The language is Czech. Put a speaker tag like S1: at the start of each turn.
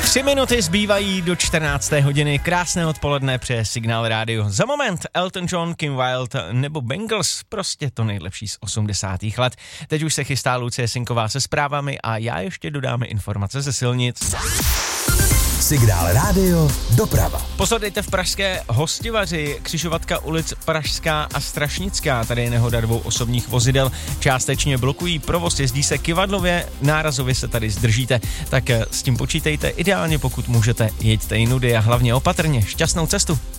S1: 3 minuty zbývají do 14. hodiny. Krásné odpoledne přeje Signál rádio. Za moment Elton John, Kim Wilde nebo Bangles, prostě to nejlepší z 80. let. Teď už se chystá Lucie Sinková se zprávami a já ještě dodáme informace ze silnic.
S2: Signál rádio doprava.
S1: Pozor, dejte v pražské Hostivaři, křižovatka ulic Pražská a Strašnická. Tady je nehoda 2 osobních vozidel, částečně blokují provoz, jezdí se kyvadlově, nárazově se tady zdržíte, tak s tím počítejte, ideálně pokud můžete, jeďte jinudy a hlavně opatrně, šťastnou cestu.